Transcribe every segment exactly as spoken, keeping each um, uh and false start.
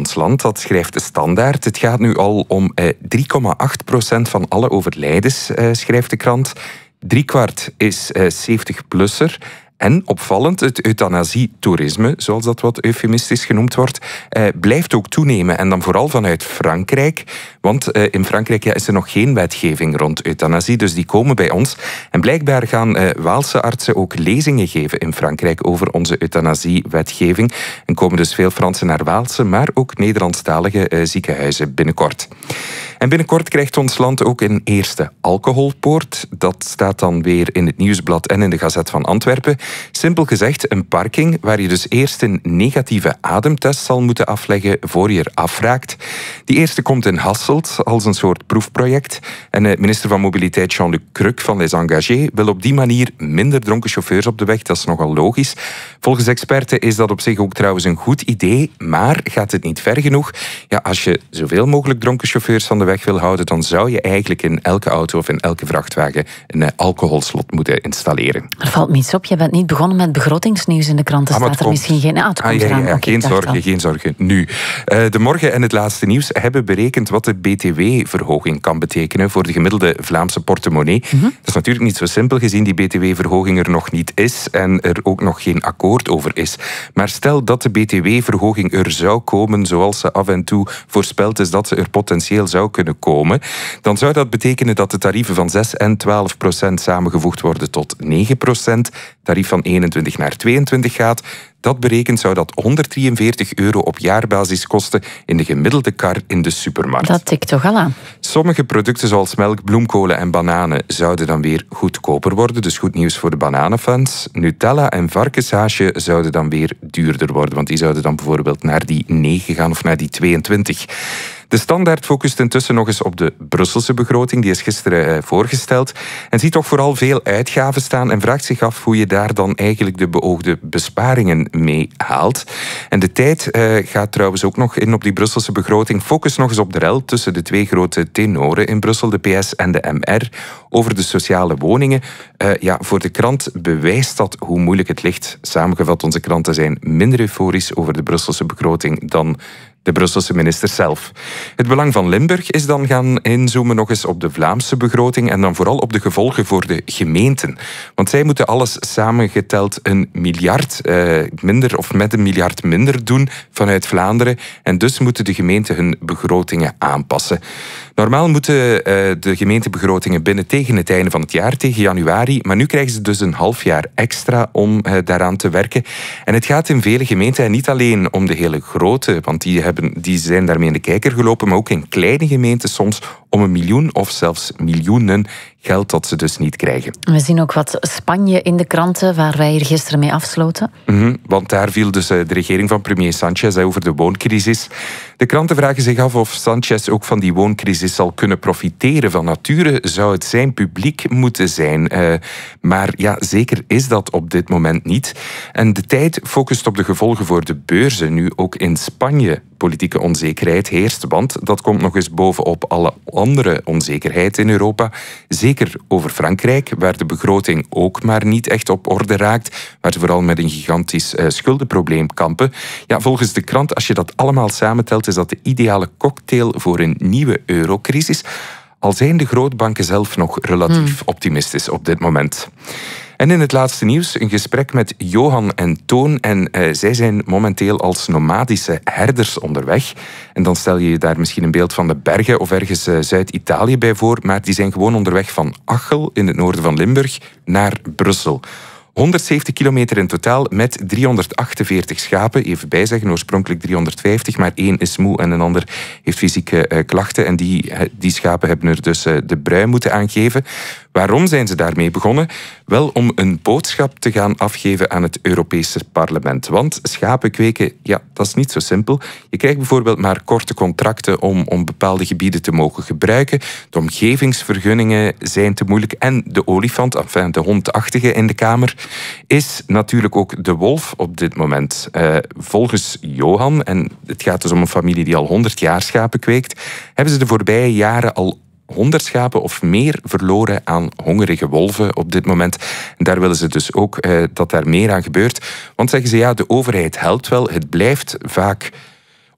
ons land. Dat schrijft de Standaard. Het gaat nu al om eh, drie komma acht procent van alle overlijdens, eh, schrijft de krant. Driekwart is eh, zeventig-plusser. En opvallend, het euthanasie-toerisme, zoals dat wat eufemistisch genoemd wordt, eh, blijft ook toenemen. En dan vooral vanuit Frankrijk. Want eh, in Frankrijk ja, is er nog geen wetgeving rond euthanasie. Dus die komen bij ons. En blijkbaar gaan eh, Waalse artsen ook lezingen geven in Frankrijk over onze euthanasie-wetgeving. En komen dus veel Fransen naar Waalse, maar ook Nederlandstalige eh, ziekenhuizen binnenkort. En binnenkort krijgt ons land ook een eerste alcoholpoort. Dat staat dan weer in het Nieuwsblad en in de Gazet van Antwerpen. Simpel gezegd een parking waar je dus eerst een negatieve ademtest zal moeten afleggen voor je er afraakt. Die eerste komt in Hasselt als een soort proefproject. En de minister van Mobiliteit Jean-Luc Crux van Les Engagés wil op die manier minder dronken chauffeurs op de weg. Dat is nogal logisch. Volgens experten is dat op zich ook trouwens een goed idee, maar gaat het niet ver genoeg? Ja, als je zoveel mogelijk dronken chauffeurs van de weg wil houden, dan zou je eigenlijk in elke auto of in elke vrachtwagen een uh, alcoholslot moeten installeren. Er valt me iets op, je bent niet begonnen met begrotingsnieuws in de kranten. Ah, Staat er komt. misschien geen... Ah, het komt ah, ja, ja, ja, okay, geen zorgen, geen zorgen. Nu, uh, de Morgen en het laatste nieuws hebben berekend wat de B T W-verhoging kan betekenen voor de gemiddelde Vlaamse portemonnee. Mm-hmm. Dat is natuurlijk niet zo simpel, gezien die B T W-verhoging er nog niet is en er ook nog geen akkoord over is. Maar stel dat de B T W-verhoging er zou komen, zoals ze af en toe voorspeld is dat ze er potentieel zou kunnen komen, dan zou dat betekenen dat de tarieven van zes en twaalf procent samengevoegd worden tot negen procent, tarief van eenentwintig naar tweeëntwintig gaat. Dat berekend zou dat honderddrieënveertig euro op jaarbasis kosten in de gemiddelde kar in de supermarkt. Dat tikt toch al aan. Sommige producten zoals melk, bloemkolen en bananen zouden dan weer goedkoper worden. Dus goed nieuws voor de bananenfans. Nutella en varkenshaasje zouden dan weer duurder worden. Want die zouden dan bijvoorbeeld naar die negen gaan of naar die tweeëntwintig. De Standaard focust intussen nog eens op de Brusselse begroting. Die is gisteren voorgesteld. En ziet toch vooral veel uitgaven staan en vraagt zich af hoe je daar dan eigenlijk de beoogde besparingen mee haalt. En de tijd uh, gaat trouwens ook nog in op die Brusselse begroting. Focus nog eens op de rel tussen de twee grote tenoren in Brussel, de P S en de M R, over de sociale woningen. Uh, ja, voor de krant bewijst dat hoe moeilijk het ligt. Samengevat, onze kranten zijn minder euforisch over de Brusselse begroting dan de Brusselse minister zelf. Het belang van Limburg is dan gaan inzoomen nog eens op de Vlaamse begroting en dan vooral op de gevolgen voor de gemeenten. Want zij moeten alles samengeteld een miljard uh, minder of met een miljard minder doen vanuit Vlaanderen en dus moeten de gemeenten hun begrotingen aanpassen. Normaal moeten uh, de gemeentebegrotingen binnen tegen het einde van het jaar, tegen januari, maar nu krijgen ze dus een half jaar extra om uh, daaraan te werken. En het gaat in vele gemeenten en niet alleen om de hele grote, want die, hebben, die zijn daarmee in de kijker gelopen, maar ook in kleine gemeenten soms om een miljoen of zelfs miljoenen geld dat ze dus niet krijgen. We zien ook wat Spanje in de kranten, waar wij hier gisteren mee afsloten. Mm-hmm, want daar viel dus de regering van premier Sanchez over de wooncrisis. De kranten vragen zich af of Sanchez ook van die wooncrisis zal kunnen profiteren. Van nature zou het zijn publiek moeten zijn. Uh, maar ja, zeker is dat op dit moment niet. En de tijd focust op de gevolgen voor de beurzen. Nu ook in Spanje politieke onzekerheid heerst, want dat komt nog eens bovenop alle andere onzekerheid in Europa. Zeker over Frankrijk, waar de begroting ook maar niet echt op orde raakt, waar ze vooral met een gigantisch uh, schuldenprobleem kampen. Ja, volgens de krant, als je dat allemaal samentelt, is dat de ideale cocktail voor een nieuwe eurocrisis. Al zijn de grootbanken zelf nog relatief hmm. optimistisch op dit moment. En in het laatste nieuws een gesprek met Johan en Toon. En uh, zij zijn momenteel als nomadische herders onderweg. En dan stel je je daar misschien een beeld van de bergen of ergens uh, Zuid-Italië bij voor. Maar die zijn gewoon onderweg van Achel in het noorden van Limburg naar Brussel. honderdzeventig kilometer in totaal met driehonderdachtenveertig schapen. Even bijzeggen, oorspronkelijk driehonderdvijftig, maar één is moe en een ander heeft fysieke uh, klachten. En die, uh, die schapen hebben er dus uh, de brui moeten aangeven. Waarom zijn ze daarmee begonnen? Wel om een boodschap te gaan afgeven aan het Europese parlement. Want schapen kweken, ja, dat is niet zo simpel. Je krijgt bijvoorbeeld maar korte contracten om, om bepaalde gebieden te mogen gebruiken. De omgevingsvergunningen zijn te moeilijk. En de olifant, enfin de hondachtige in de Kamer, is natuurlijk ook de wolf op dit moment. Uh, volgens Johan, en het gaat dus om een familie die al honderd jaar schapen kweekt, hebben ze de voorbije jaren al honderd schapen of meer verloren aan hongerige wolven op dit moment. En daar willen ze dus ook uh, dat daar meer aan gebeurt. Want zeggen ze, ja, de overheid helpt wel. Het blijft vaak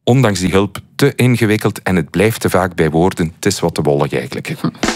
ondanks die hulp te ingewikkeld en het blijft te vaak bij woorden. Het is wat te wollig eigenlijk.